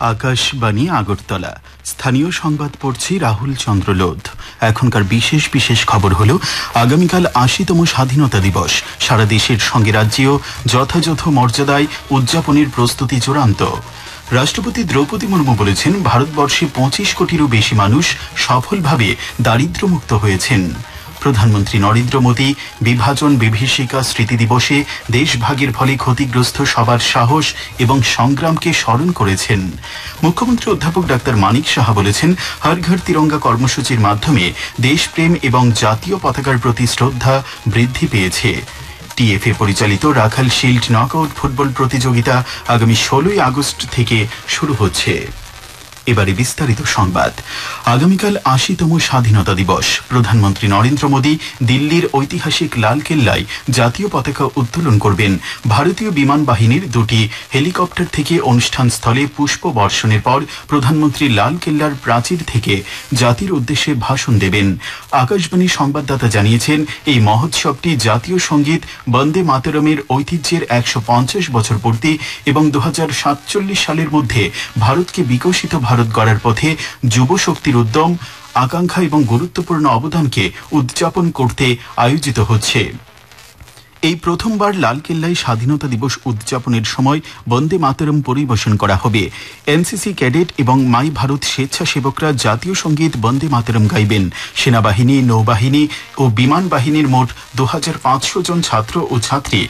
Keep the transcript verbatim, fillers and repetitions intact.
আকাশবাণী আগরতলা। স্থানীয় সংবাদ পড়ছি রাহুল চন্দ্র লোধ। এখনকার বিশেষ বিশেষ খবর হলো, আগামীকাল আশিতম স্বাধীনতা দিবস। সারা দেশের সঙ্গে রাজ্যেও যথাযথ মর্যাদায় উদযাপনের প্রস্তুতি চূড়ান্ত। রাষ্ট্রপতি দ্রৌপদী মুর্মু বলেছেন, ভারতবর্ষে পঁচিশ কোটিরও বেশি মানুষ সফলভাবে দারিদ্র্যমুক্ত হয়েছেন। প্রধানমন্ত্রী নরেন্দ্র মোদী বিভাজন বিভীষিকা স্মৃতি দিবসে দেশভাগের ফলে ক্ষতিগ্রস্ত সবার সাহস এবং সংগ্রামকে স্মরণ করেছেন। মুখ্যমন্ত্রী অধ্যাপক ডাক্তার মানিক সাহা বলেছেন, হর ঘর তিরঙ্গা কর্মসূচির মাধ্যমে দেশপ্রেম এবং জাতীয় পতাকার প্রতি শ্রদ্ধা বৃদ্ধি পেয়েছে। টিএফএ পরিচালিত রাখাল শিল্ড নকআউট ফুটবল প্রতিযোগিতা আগামী ষোলোই আগস্ট থেকে শুরু হচ্ছে। এবারে বিস্তারিত সংবাদ। আগামীকাল আশিতম স্বাধীনতা দিবস। প্রধানমন্ত্রী নরেন্দ্র মোদী দিল্লির ঐতিহাসিক লালকেল্লায় জাতীয় পতাকা উত্তোলন করবেন। ভারতীয় বিমান বাহিনীর দুটি হেলিকপ্টার থেকে অনুষ্ঠান স্থলে পুষ্প বর্ষণের পর প্রধানমন্ত্রী লালকেল্লার প্রাচীর থেকে জাতির উদ্দেশ্যে ভাষণ দেবেন। আকাশবাণীর সংবাদদাতা জানিয়েছেন, এই মহোৎসবটি জাতীয় সঙ্গীত বন্দে মাতরমের ঐতিহ্যের একশো পঞ্চাশ বছর পূর্তি এবং দু হাজার সাতচল্লিশ সালের মধ্যে ভারতকে বিকশিত ভারত গড়ার পথে যুব শক্তির উদ্যম, আকাঙ্ক্ষা এবং গুরুত্বপূর্ণ অবদানকে উদযাপন করতে আয়োজিত হচ্ছে। এই প্রথমবার লালকেল্লায় স্বাধীনতা দিবস উদযাপনের সময় বন্দে মাতরম পরিবেশন করা হবে। এনসিসি ক্যাডেট এবং মাই ভারত স্বেচ্ছাসেবকরা জাতীয় সঙ্গীত বন্দে মাতরম গাইবেন। সেনাবাহিনী, নৌবাহিনী ও বিমান বাহিনীর মোট দু হাজার পাঁচশো জন ছাত্র ও ছাত্রী